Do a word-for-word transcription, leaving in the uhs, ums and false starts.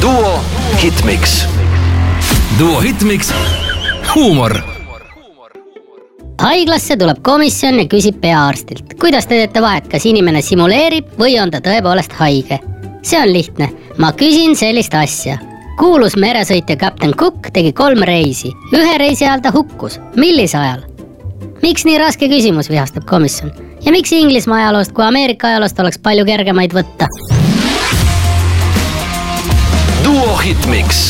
Duo Hitmix. Duo Hitmix. Huumor. Haiglasse tuleb komisjon ja küsib peaarstilt, kuidas te teete vahet, kas inimene simuleerib või on ta tõepoolest haige. See on lihtne. Ma küsin sellist asja. Kuulus meresõitja kapten Cook tegi kolm reisi. Ühe reisi ajal ta hukkus. Millise ajal? Miks nii raske küsimus, vihastab komisjon? Ja miks Inglismaa ajaloost kui Ameerika ajaloost oleks palju kergemaid võtta? Duo Hitmix.